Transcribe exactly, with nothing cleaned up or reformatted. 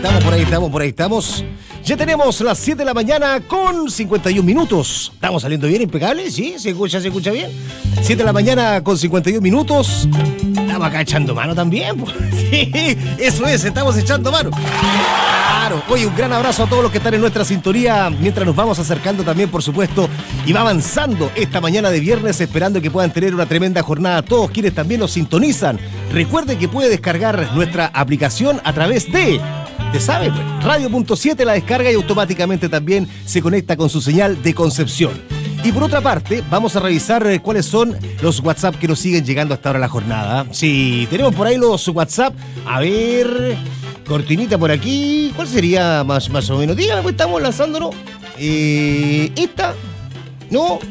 estamos, por ahí estamos, por ahí estamos. Ya tenemos las siete de la mañana con cincuenta y un minutos. ¿Estamos saliendo bien, impecable? ¿Sí? ¿Se escucha, se escucha bien? siete de la mañana con cincuenta y un minutos. Estamos acá echando mano también. Sí, eso es, estamos echando mano. Claro. Oye, un gran abrazo a todos los que están en nuestra sintonía, mientras nos vamos acercando también, por supuesto, y va avanzando esta mañana de viernes, esperando que puedan tener una tremenda jornada todos quienes también nos sintonizan. Recuerde que puede descargar nuestra aplicación a través de... ¿Te sabe? radio punto siete la descarga y automáticamente también se conecta con su señal de Concepción. Y por otra parte, vamos a revisar eh, cuáles son los WhatsApp que nos siguen llegando hasta ahora la jornada. Sí, tenemos por ahí los WhatsApp. A ver, cortinita por aquí. ¿Cuál sería más, más o menos? Dígame, pues estamos lanzándolo. Eh, esta, no,